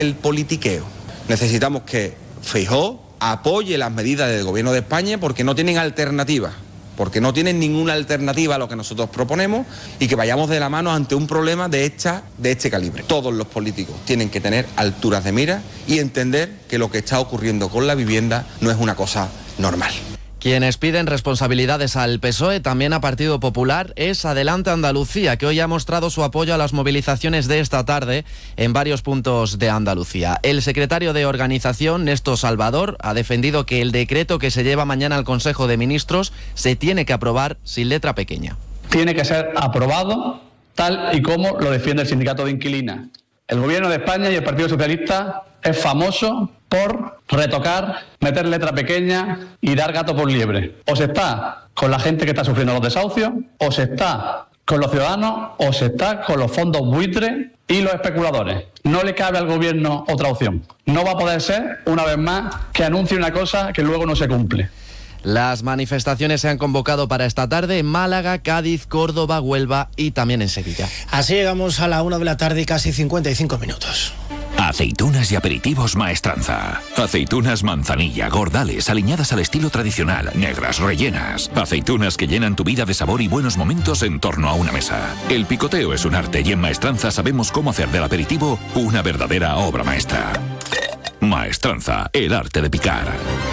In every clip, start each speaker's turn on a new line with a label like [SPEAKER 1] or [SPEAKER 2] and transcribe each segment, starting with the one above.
[SPEAKER 1] el politiqueo. Necesitamos que Feijóo apoye las medidas del Gobierno de España porque no tienen alternativa. Porque no tienen ninguna alternativa a lo que nosotros proponemos y que vayamos de la mano ante un problema de este calibre. Todos los políticos tienen que tener alturas de mira y entender que lo que está ocurriendo con la vivienda no es una cosa normal.
[SPEAKER 2] Quienes piden responsabilidades al PSOE, también a Partido Popular, es Adelante Andalucía, que hoy ha mostrado su apoyo a las movilizaciones de esta tarde en varios puntos de Andalucía. El secretario de organización, Néstor Salvador, ha defendido que el decreto que se lleva mañana al Consejo de Ministros se tiene que aprobar sin letra pequeña.
[SPEAKER 3] Tiene que ser aprobado tal y como lo defiende el Sindicato de Inquilinas. El Gobierno de España y el Partido Socialista es famoso por retocar, meter letra pequeña y dar gato por liebre. O se está con la gente que está sufriendo los desahucios, o se está con los ciudadanos, o se está con los fondos buitres y los especuladores. No le cabe al Gobierno otra opción. No va a poder ser, una vez más, que anuncie una cosa que luego no se cumple.
[SPEAKER 2] Las manifestaciones se han convocado para esta tarde en Málaga, Cádiz, Córdoba, Huelva y también en Sevilla.
[SPEAKER 4] Así llegamos a la 1 de la tarde y casi 55 minutos.
[SPEAKER 5] Aceitunas y aperitivos Maestranza. Aceitunas manzanilla, gordales, aliñadas al estilo tradicional, negras, rellenas. Aceitunas que llenan tu vida de sabor y buenos momentos en torno a una mesa. El picoteo es un arte y en Maestranza sabemos cómo hacer del aperitivo una verdadera obra maestra. Maestranza, el arte de picar.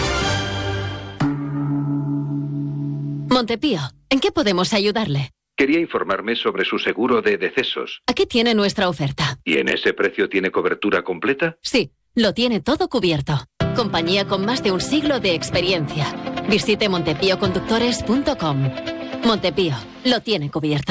[SPEAKER 6] Montepío, ¿en qué podemos ayudarle?
[SPEAKER 7] Quería informarme sobre su seguro de decesos.
[SPEAKER 6] Aquí tiene nuestra oferta.
[SPEAKER 7] ¿Y en ese precio tiene cobertura completa?
[SPEAKER 6] Sí, lo tiene todo cubierto. Compañía con más de un siglo de experiencia. Visite montepíoconductores.com. Montepío, lo tiene cubierto.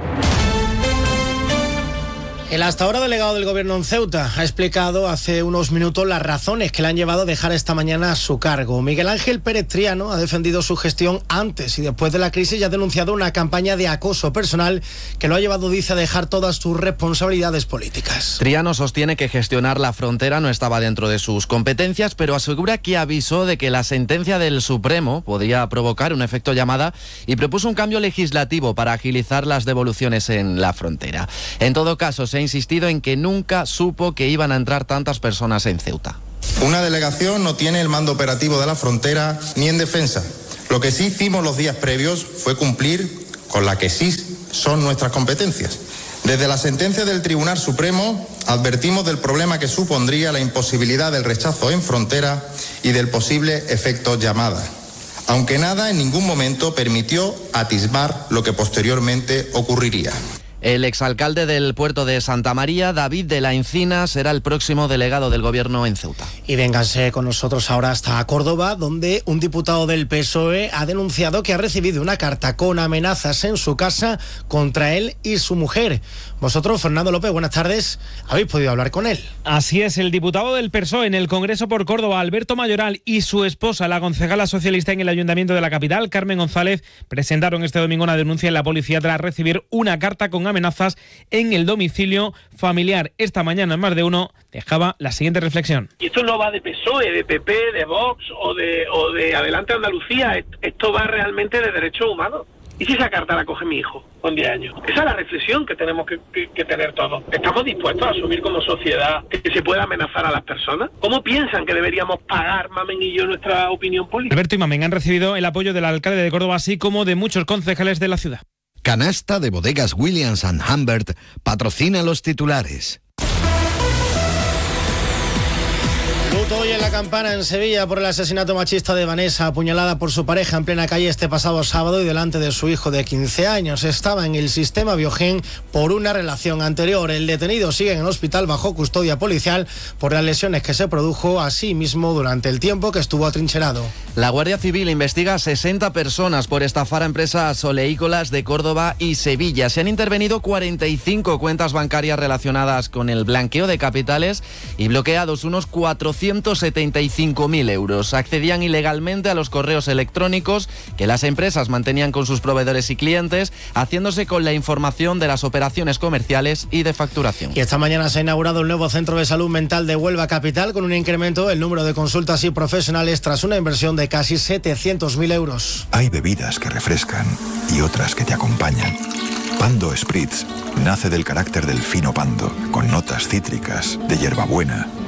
[SPEAKER 4] El hasta ahora delegado del Gobierno en Ceuta ha explicado hace unos minutos las razones que le han llevado a dejar esta mañana su cargo. Miguel Ángel Pérez Triano ha defendido su gestión antes y después de la crisis y ha denunciado una campaña de acoso personal que lo ha llevado, dice, a dejar todas sus responsabilidades políticas.
[SPEAKER 2] Triano sostiene que gestionar la frontera no estaba dentro de sus competencias, pero asegura que avisó de que la sentencia del Supremo podía provocar un efecto llamada y propuso un cambio legislativo para agilizar las devoluciones en la frontera. En todo caso, se ha insistido en que nunca supo que iban a entrar tantas personas en Ceuta.
[SPEAKER 8] Una delegación no tiene el mando operativo de la frontera ni en defensa. Lo que sí hicimos los días previos fue cumplir con la que sí son nuestras competencias. Desde la sentencia del Tribunal Supremo advertimos del problema que supondría la imposibilidad del rechazo en frontera y del posible efecto llamada, aunque nada en ningún momento permitió atisbar lo que posteriormente ocurriría.
[SPEAKER 2] El exalcalde del puerto de Santa María, David de la Encina, será el próximo delegado del Gobierno en Ceuta.
[SPEAKER 4] Y vénganse con nosotros ahora hasta Córdoba, donde un diputado del PSOE ha denunciado que ha recibido una carta con amenazas en su casa contra él y su mujer. Vosotros, Fernando López, buenas tardes, habéis podido hablar con él.
[SPEAKER 9] Así es, el diputado del PSOE en el Congreso por Córdoba, Alberto Mayoral, y su esposa, la concejala socialista en el Ayuntamiento de la capital, Carmen González, presentaron este domingo una denuncia en la policía tras recibir una carta con amenazas en el domicilio familiar. Esta mañana, en Más de Uno, dejaba la siguiente reflexión.
[SPEAKER 10] Y esto no va de PSOE, de PP, de Vox o de Adelante Andalucía. Esto va realmente de derechos humanos. ¿Y si esa carta la coge mi hijo con 10 años? Esa es la reflexión que tenemos que tener todos. ¿Estamos dispuestos a asumir como sociedad que se pueda amenazar a las personas? ¿Cómo piensan que deberíamos pagar, Mamen y yo, nuestra opinión política?
[SPEAKER 9] Alberto y Mamen han recibido el apoyo del alcalde de Córdoba, así como de muchos concejales de la ciudad.
[SPEAKER 11] Canasta de Bodegas Williams & Humbert patrocina los titulares.
[SPEAKER 4] Luto hoy en La Campana, en Sevilla, por el asesinato machista de Vanessa, apuñalada por su pareja en plena calle este pasado sábado y delante de su hijo de 15 años. Estaba en el sistema Biogen por una relación anterior. El detenido sigue en el hospital bajo custodia policial por las lesiones que se produjo a sí mismo durante el tiempo que estuvo atrincherado.
[SPEAKER 2] La Guardia Civil investiga a 60 personas por estafar a empresas oleícolas de Córdoba y Sevilla. Se han intervenido 45 cuentas bancarias relacionadas con el blanqueo de capitales y bloqueados unos 475.000 euros. Accedían ilegalmente a los correos electrónicos que las empresas mantenían con sus proveedores y clientes, haciéndose con la información de las operaciones comerciales y de facturación.
[SPEAKER 4] Y esta mañana se ha inaugurado el nuevo Centro de Salud Mental de Huelva Capital, con un incremento del número de consultas y profesionales tras una inversión de casi 700.000 euros.
[SPEAKER 12] Hay bebidas que refrescan y otras que te acompañan. Pando Spritz nace del carácter del fino pando, con notas cítricas, de hierbabuena